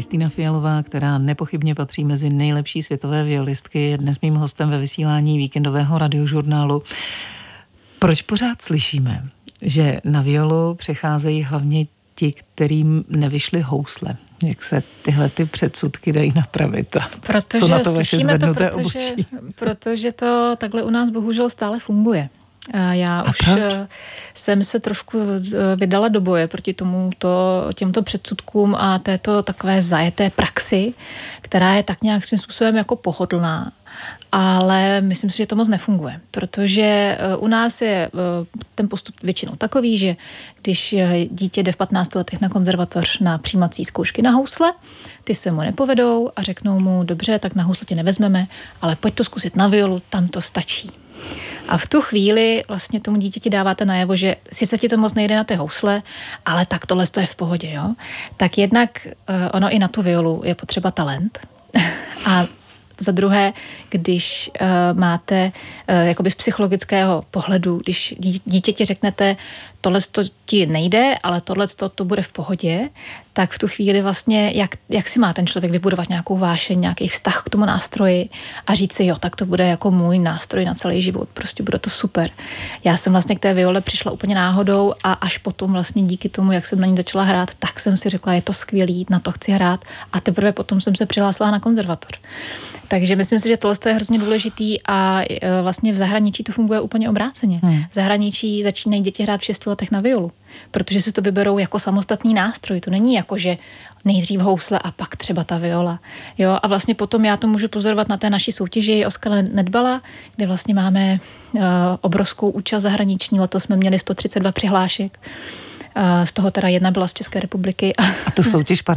Kristýna Fialová, která nepochybně patří mezi nejlepší světové violistky, je dnes mým hostem ve vysílání víkendového radiožurnálu. Proč pořád slyšíme, že na violu přecházejí hlavně ti, kterým nevyšly housle? Jak se tyhle ty předsudky dají napravit? Protože co na to vaše zvednuté obočí? Protože to takhle u nás bohužel stále funguje. Já už jsem se trošku vydala do boje proti těmto předsudkům a této takové zajeté praxi, která je tak nějak svým způsobem jako pohodlná. Ale myslím si, že to moc nefunguje, protože u nás je ten postup většinou takový, že když dítě jde v 15 letech na konzervatoř na přijímací zkoušky na housle, ty se mu nepovedou a řeknou mu, dobře, tak na housle tě nevezmeme, ale pojď to zkusit na violu, tam to stačí. A v tu chvíli vlastně tomu dítěti dáváte najevo, že sice ti to moc nejde na ty housle, ale tak tohle to je v pohodě, jo. Tak jednak ono i na tu violu je potřeba talent. A za druhé, když máte jakoby z psychologického pohledu, když dítěti řeknete, tohle to ti nejde, ale tohle to bude v pohodě, tak v tu chvíli vlastně, jak si má ten člověk vybudovat nějakou vášeň, nějaký vztah k tomu nástroji a říct si, jo, tak to bude jako můj nástroj na celý život, prostě bude to super. Já jsem vlastně k té viole přišla úplně náhodou a až potom vlastně díky tomu, jak jsem na ní začala hrát, tak jsem si řekla, je to skvělý, na to chci hrát a teprve potom jsem se přihlásila na konzervatoř. Takže myslím si, že tohle je hrozně důležitý a vlastně v zahraničí to funguje úplně obráceně. V zahraničí začínají děti hrát v 6 letech na violu, protože si to vyberou jako samostatný nástroj. To není jako, že nejdřív housle a pak třeba ta viola. Jo? A vlastně potom já to můžu pozorovat na té naší soutěži Oskara Nedbala, kde vlastně máme obrovskou účast zahraniční. Letos jsme měli 132 přihlášek. Z toho teda jedna byla z České republiky. A tu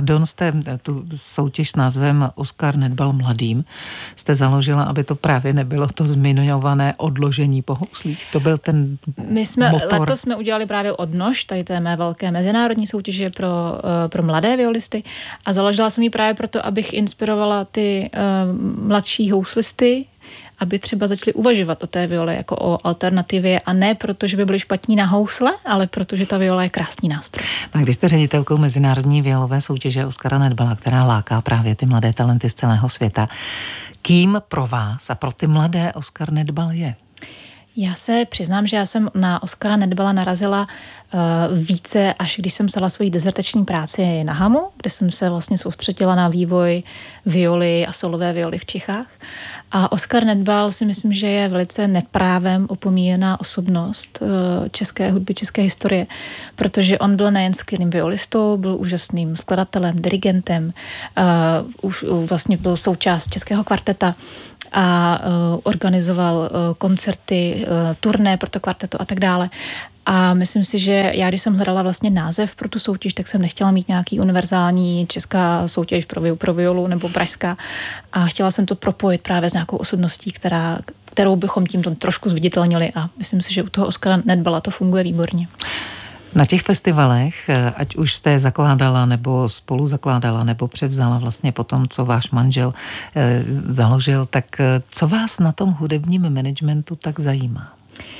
soutěž s názvem Oskar Nedbal mladým jste založila, aby to právě nebylo to zmiňované odložení po houslích. To byl ten motor. Letos jsme udělali právě odnož tady té mé velké mezinárodní soutěže pro mladé violisty a založila jsem ji právě proto, abych inspirovala ty mladší houslisty, aby třeba začali uvažovat o té viole jako o alternativě a ne proto, že by byli špatní na housle, ale protože ta viola je krásný nástroj. A když jste ředitelkou mezinárodní violové soutěže Oskara Nedbala, která láká právě ty mladé talenty z celého světa, kým pro vás a pro ty mladé Oskar Nedbal je? Já se přiznám, že já jsem na Oskara Nedbala narazila více, až když jsem psala svoji dizertační práci na Hamu, kde jsem se vlastně soustředila na vývoj violy a solové violy v Čechách. A Oskar Nedbal si myslím, že je velice neprávem opomíjená osobnost české hudby, české historie, protože on byl nejen skvělým violistou, byl úžasným skladatelem, dirigentem, už vlastně byl součást českého kvarteta a organizoval koncerty, turné pro to kvarteto a tak dále. A myslím si, že já, když jsem hledala vlastně název pro tu soutěž, tak jsem nechtěla mít nějaký univerzální česká soutěž pro violu nebo pražská a chtěla jsem to propojit právě s nějakou osobností, kterou bychom tímto trošku zviditelnili a myslím si, že u toho Oskara Nedbala to funguje výborně. Na těch festivalech, ať už jste zakládala, nebo spolu zakládala, nebo převzala vlastně potom, co váš manžel založil, tak co vás na tom hudebním managementu tak zajímá?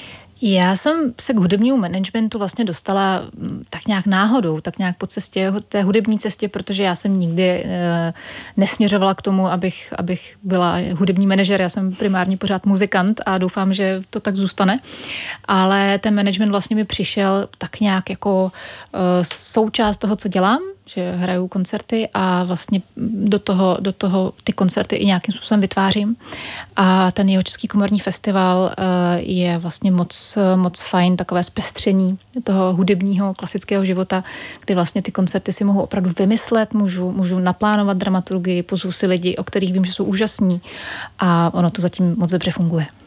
Já jsem se k hudebnímu managementu vlastně dostala tak nějak náhodou, tak nějak po cestě, té hudební cestě, protože já jsem nikdy nesměřovala k tomu, abych byla hudební manažer. Já jsem primárně pořád muzikant a doufám, že to tak zůstane. Ale ten management vlastně mi přišel tak nějak jako součást toho, co dělám, že hraju koncerty a vlastně do toho ty koncerty i nějakým způsobem vytvářím. A ten Jihočeský komorní festival je vlastně moc fajn, takové zpestření toho hudebního klasického života, kdy vlastně ty koncerty si mohu opravdu vymyslet, můžu naplánovat dramaturgii, pozvu si lidi, o kterých vím, že jsou úžasní a ono to zatím moc dobře funguje.